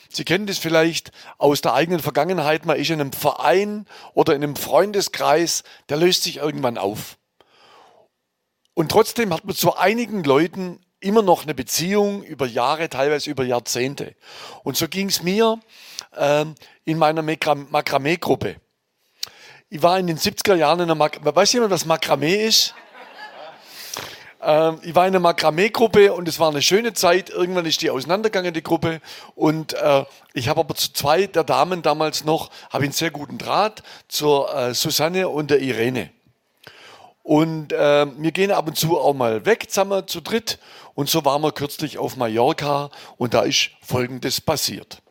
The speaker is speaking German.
Sie kennen das vielleicht aus der eigenen Vergangenheit. Man ist in einem Verein oder in einem Freundeskreis, der löst sich irgendwann auf. Und trotzdem hat man zu einigen Leuten immer noch eine Beziehung über Jahre, teilweise über Jahrzehnte. Und so ging es mir in meiner Makramee-Gruppe. Ich war in den 70er Jahren in einer Makramee. Weiß jemand, was Makramee ist? Ich war in einer Makramee-Gruppe und es war eine schöne Zeit. Irgendwann ist die auseinandergegangen, die Gruppe. Und ich habe aber zu zwei der Damen damals noch, habe einen sehr guten Draht zur Susanne und der Irene. Und wir gehen ab und zu auch mal weg, zusammen zu dritt. Und so waren wir kürzlich auf Mallorca und da ist Folgendes passiert.